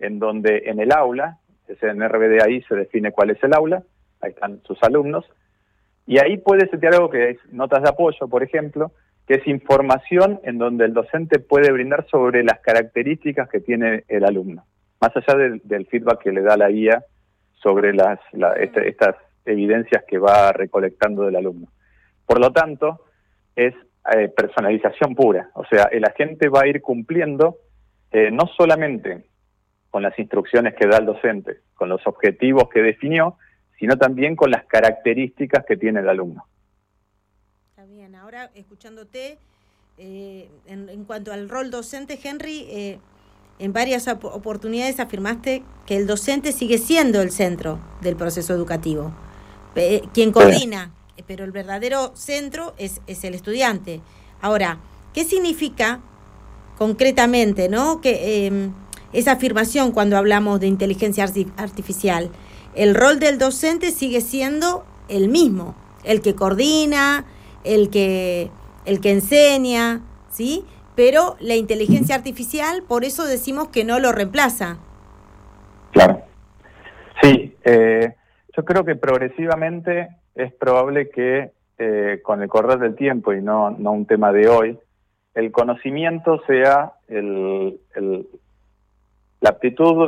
en donde en el aula, en RBDAI se define cuál es el aula, ahí están sus alumnos, y ahí puede setear algo que es notas de apoyo, por ejemplo, que es información en donde el docente puede brindar sobre las características que tiene el alumno, más allá del feedback que le da la guía sobre estas evidencias que va recolectando del alumno. Por lo tanto, es personalización pura, o sea, el agente va a ir cumpliendo no solamente con las instrucciones que da el docente, con los objetivos que definió, sino también con las características que tiene el alumno. Está bien, ahora escuchándote, en cuanto al rol docente, Henry, en varias oportunidades afirmaste que el docente sigue siendo el centro del proceso educativo, quien coordina, pero el verdadero centro es el estudiante. Ahora, ¿qué significa concretamente, ¿no? Que esa afirmación cuando hablamos de inteligencia artificial? El rol del docente sigue siendo el mismo, el que coordina, el que enseña, ¿sí? Pero la inteligencia artificial, por eso decimos que no lo reemplaza. Claro. Sí, yo creo que progresivamente es probable que con el correr del tiempo, y no un tema de hoy, el conocimiento sea la aptitud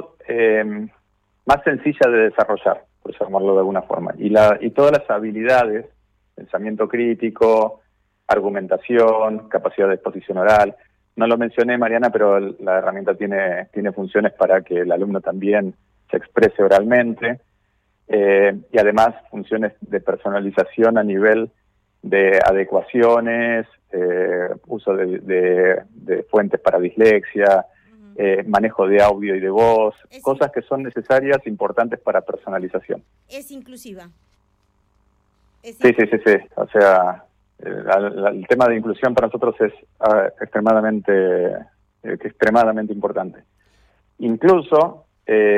más sencilla de desarrollar, por llamarlo de alguna forma. Y todas las habilidades, pensamiento crítico, argumentación, capacidad de exposición oral. No lo mencioné, Mariana, pero la herramienta tiene funciones para que el alumno también se exprese oralmente, y además funciones de personalización a nivel de adecuaciones, uso de fuentes para dislexia, manejo de audio y de voz, cosas que son necesarias, importantes para personalización. Es inclusiva. Sí. O sea, el tema de inclusión para nosotros es extremadamente importante. Incluso,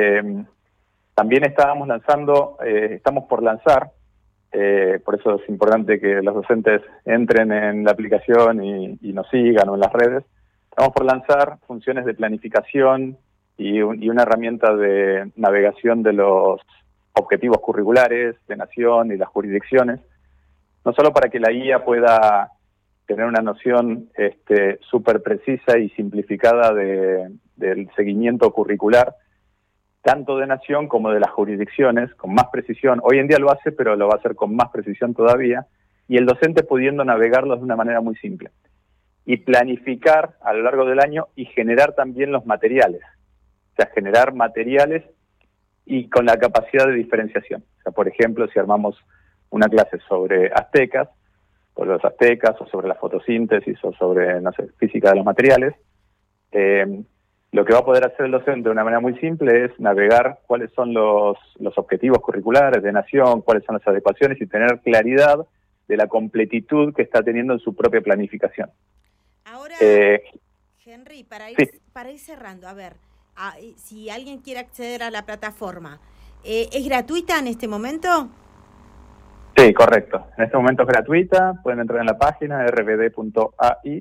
también estamos por lanzar, por eso es importante que los docentes entren en la aplicación y nos sigan o en las redes. Estamos por lanzar funciones de planificación y una herramienta de navegación de los objetivos curriculares de Nación y las jurisdicciones, no solo para que la guía pueda tener una noción súper precisa y simplificada del seguimiento curricular, tanto de Nación como de las jurisdicciones, con más precisión. Hoy en día lo hace, pero lo va a hacer con más precisión todavía, y el docente pudiendo navegarlos de una manera muy simple. Y planificar a lo largo del año y generar también los materiales. O sea, generar materiales y con la capacidad de diferenciación. O sea, por ejemplo, si armamos una clase sobre aztecas, o los aztecas, o sobre la fotosíntesis, o sobre, física de los materiales, lo que va a poder hacer el docente de una manera muy simple es navegar cuáles son los objetivos curriculares de Nación, cuáles son las adecuaciones y tener claridad de la completitud que está teniendo en su propia planificación. Ahora, Henry, para ir cerrando, a ver, si alguien quiere acceder a la plataforma, ¿es gratuita en este momento? Sí, correcto. En este momento es gratuita, pueden entrar en la página rbd.ai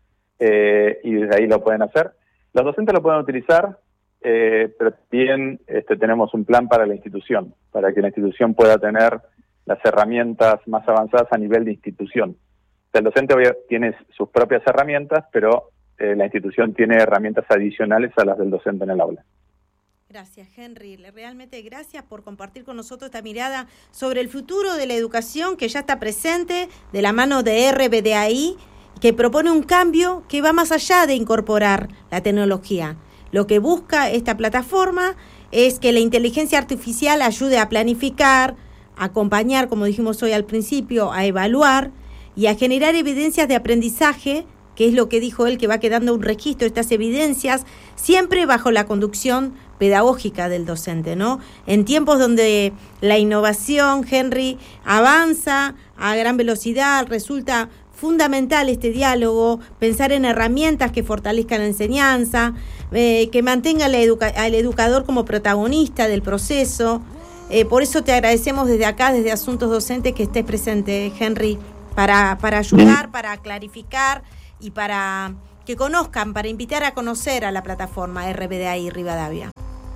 y desde ahí lo pueden hacer. Los docentes lo pueden utilizar, pero también tenemos un plan para la institución, para que la institución pueda tener las herramientas más avanzadas a nivel de institución. O sea, el docente tiene sus propias herramientas, pero la institución tiene herramientas adicionales a las del docente en el aula. Gracias, Henry. Realmente gracias por compartir con nosotros esta mirada sobre el futuro de la educación que ya está presente de la mano de RBDAI, que propone un cambio que va más allá de incorporar la tecnología. Lo que busca esta plataforma es que la inteligencia artificial ayude a planificar, a acompañar, como dijimos hoy al principio, a evaluar y a generar evidencias de aprendizaje, que es lo que dijo él, que va quedando un registro de estas evidencias, siempre bajo la conducción pedagógica del docente, ¿no? En tiempos donde la innovación, Henry, avanza a gran velocidad, resulta fundamental este diálogo, pensar en herramientas que fortalezcan la enseñanza, que mantenga al educador como protagonista del proceso. Por eso te agradecemos desde acá, desde Asuntos Docentes, que estés presente, Henry, para ayudar, para clarificar y para que conozcan, para invitar a conocer a la plataforma RBDAI Rivadavia.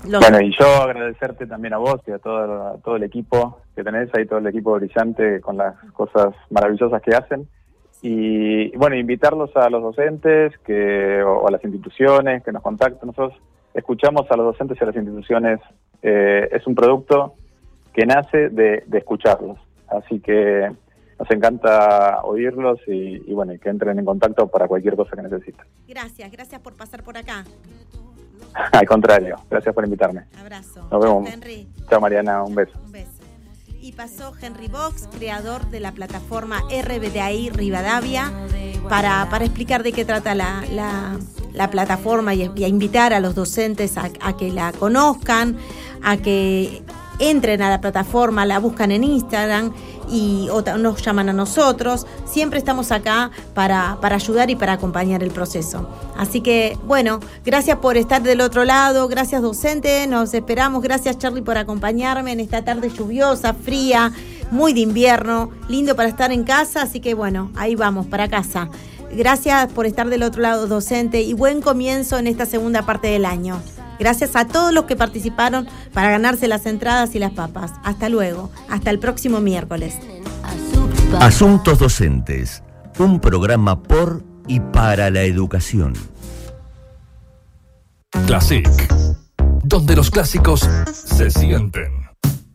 Bueno, y yo agradecerte también a vos y a todo el equipo que tenés ahí, todo el equipo brillante con las cosas maravillosas que hacen. Y bueno, invitarlos a los docentes o a las instituciones que nos contacten. Nosotros escuchamos a los docentes y a las instituciones. Es un producto que nace de escucharlos. Así que nos encanta oírlos y bueno, y que entren en contacto para cualquier cosa que necesiten. Gracias por pasar por acá. Al contrario, gracias por invitarme. Abrazo. Nos vemos. Henry. Chao, Mariana, un beso. Un beso. Y pasó Henry Box, creador de la plataforma RBDAI Rivadavia, para explicar de qué trata la plataforma y a invitar a los docentes a que la conozcan, a que entren a la plataforma, la buscan en Instagram o nos llaman a nosotros. Siempre estamos acá para ayudar y para acompañar el proceso. Así que, bueno, gracias por estar del otro lado, gracias docente, nos esperamos, gracias Charlie por acompañarme en esta tarde lluviosa, fría, muy de invierno, lindo para estar en casa, así que bueno, ahí vamos, para casa. Gracias por estar del otro lado docente y buen comienzo en esta segunda parte del año. Gracias a todos los que participaron para ganarse las entradas y las papas. Hasta luego. Hasta el próximo miércoles. Asuntos Docentes. Un programa por y para la educación. Classic. Donde los clásicos se sienten.